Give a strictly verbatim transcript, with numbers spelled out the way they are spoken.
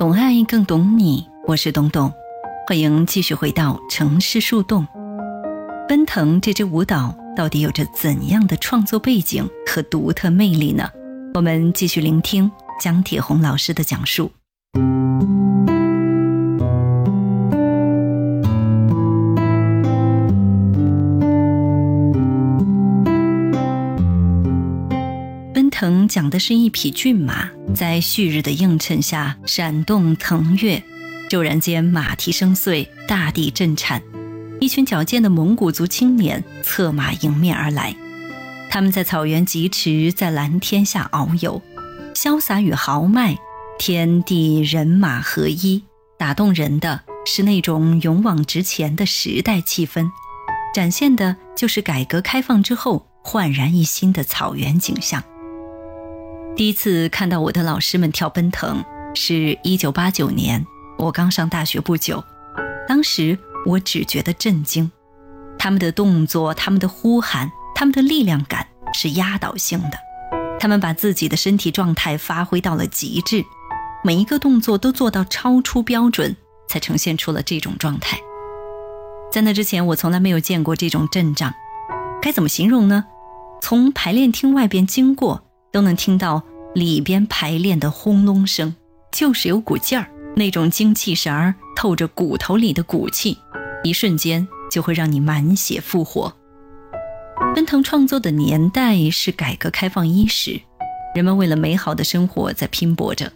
懂爱更懂你，我是董董，欢迎继续回到城市树洞。奔腾这支舞蹈到底有着怎样的创作背景和独特魅力呢？我们继续聆听姜铁红老师的讲述。奔腾讲的是一匹骏马在旭日的映衬下闪动腾跃，骤然间马蹄声碎，大地震颤，一群矫健的蒙古族青年策马迎面而来。他们在草原疾驰，在蓝天下遨游，潇洒与豪迈，天地人马合一。打动人的是那种勇往直前的时代气氛，展现的就是改革开放之后焕然一新的草原景象。第一次看到我的老师们跳奔腾是一九八九年，我刚上大学不久。当时我只觉得震惊，他们的动作，他们的呼喊，他们的力量感是压倒性的。他们把自己的身体状态发挥到了极致，每一个动作都做到超出标准，才呈现出了这种状态。在那之前我从来没有见过这种阵仗，该怎么形容呢？从排练厅外边经过都能听到里边排练的轰隆声，就是有股劲儿，那种精气神儿透着骨头里的骨气，一瞬间就会让你满血复活。奔腾创作的年代是改革开放伊始，人们为了美好的生活在拼搏着，